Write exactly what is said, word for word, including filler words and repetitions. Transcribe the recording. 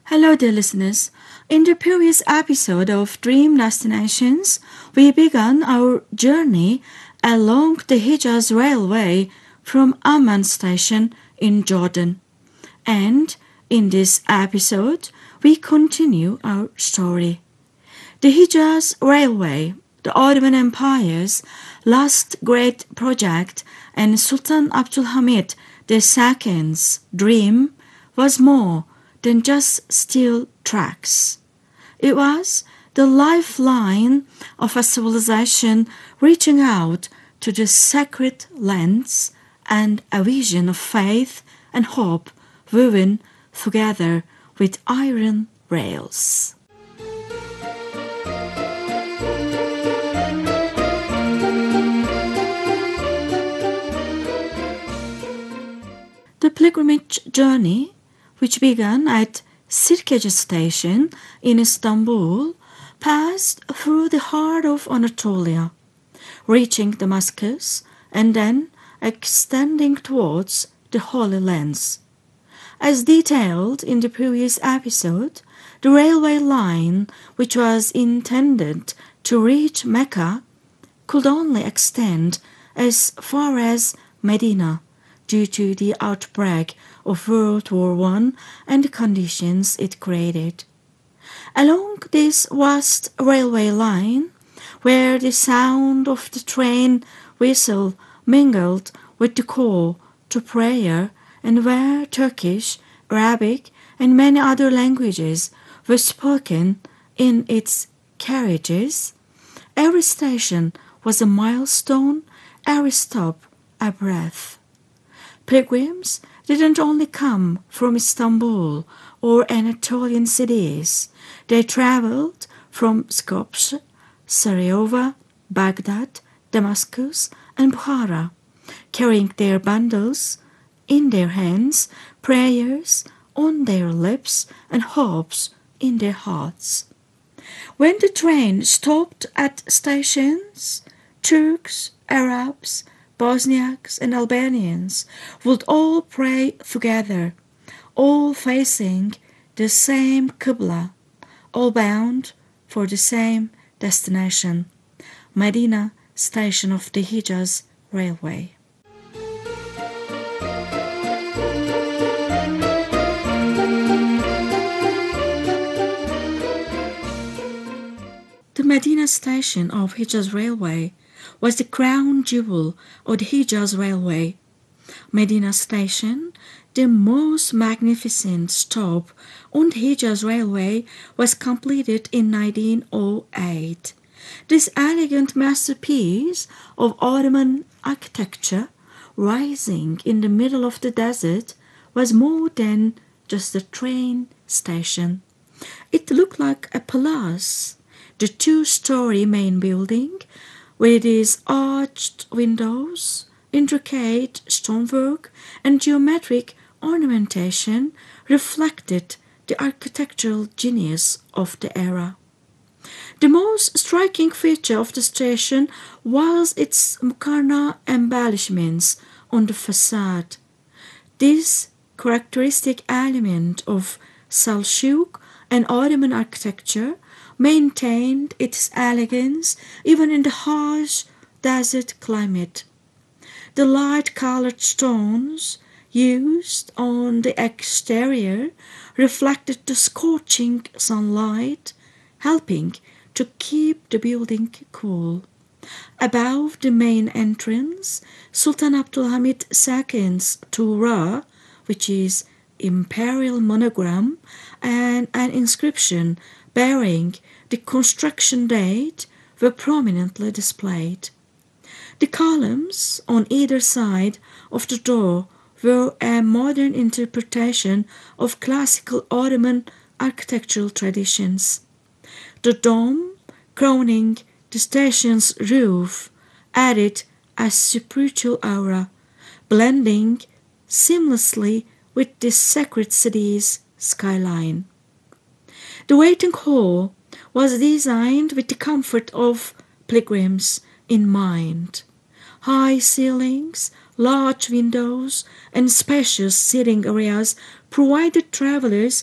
Hello, dear listeners. In the previous episode of Dream Destinations, we began our journey along the Hijaz Railway from Amman station in Jordan. And in this episode, we continue our story. The Hijaz Railway, the Ottoman Empire's last great project, and Sultan Abdulhamid the Second's dream was more than just steel tracks. It was the lifeline of a civilization reaching out to the sacred lands and a vision of faith and hope woven together with iron rails. The pilgrimage journey, which began at Sirkeci station in Istanbul, passed through the heart of Anatolia, reaching Damascus and then extending towards the Holy Lands. As detailed in the previous episode, the railway line, which was intended to reach Mecca, could only extend as far as Medina due to the outbreak of World War One and the conditions it created. Along this vast railway line, where the sound of the train whistle mingled with the call to prayer, and where Turkish, Arabic, and many other languages were spoken in its carriages, every station was a milestone, every stop a breath. Pilgrims didn't only come from Istanbul or Anatolian cities. They traveled from Skopje, Sarajevo, Baghdad, Damascus, and Bukhara, carrying their bundles in their hands, prayers on their lips, and hopes in their hearts. When the train stopped at stations, Turks, Arabs, Bosniaks and Albanians would all pray together, all facing the same Qibla, all bound for the same destination, Medina station of the Hijaz Railway. The Medina station of Hijaz Railway was the crown jewel of the Hijaz Railway. Medina Station, the most magnificent stop on the Hijaz Railway, was completed in nineteen oh eight. This elegant masterpiece of Ottoman architecture, rising in the middle of the desert, was more than just a train station. It looked like a palace. The two-story main building, with its arched windows, intricate stonework, and geometric ornamentation, reflected the architectural genius of the era. The most striking feature of the station was its Muqarna embellishments on the facade. This characteristic element of Seljuk and Ottoman architecture maintained its elegance even in the harsh desert climate. The light-colored stones used on the exterior reflected the scorching sunlight, helping to keep the building cool. Above the main entrance, Sultan Abdulhamid the Second's Tura, which is imperial monogram, and an inscription bearing the construction date were prominently displayed. The columns on either side of the door were a modern interpretation of classical Ottoman architectural traditions. The dome crowning the station's roof added a spiritual aura, blending seamlessly with the sacred city's skyline. The waiting hall was designed with the comfort of pilgrims in mind. High ceilings, large windows, and spacious sitting areas provided travelers